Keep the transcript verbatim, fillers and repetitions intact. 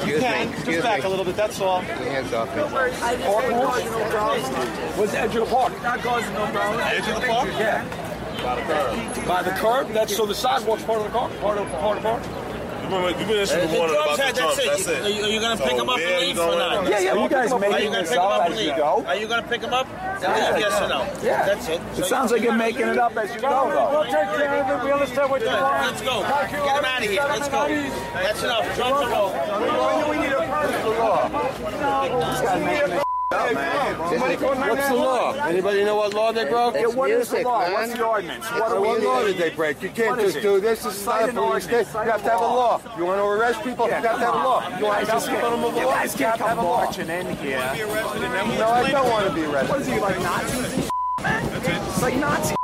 You can. Just back a little bit, that's all. Hands off me. Where's the edge of the park? Edge of the park? Yeah. By the curb. By the curb? That's so the sidewalk's part of the car? Part of, part of the park? You've been issuing the warning about the drums, that's it. Are you, are you going to So, pick them up yeah, and leave you or going not? on. Yeah, yeah, you guys Are you making going to this pick them up up as and you leave? go? Are you going to pick them up? Yeah. Yes or no? Yeah. That's it. It sounds like you're making it up as you go, though. We'll take care of it. We understand what you Good. want. Let's go. Get them out of here. Let's go. That's enough. Drums are over. We need a personal law. This guy's making this up, man. What's the law? Anybody know what law they broke? It's What is the music, law? man. What's the ordinance? What, What, what what law did they break? You can't What is just it? do this. This is Cite not a an police state. ordinance. You Cite have a to have a law. law. You want to arrest people? Yeah, you have to have a come law. on. You want to tell guys people to move the You law? guys You can't have to have come a law. marching in here. No, I don't want to be arrested. What is he, like Nazis and shit, man? It's like Nazis.